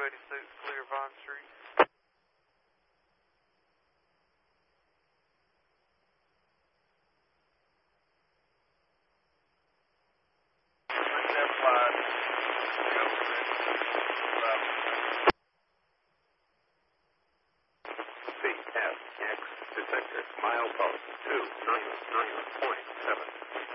286 clear Vine Street. CSX detector milepost 299.7.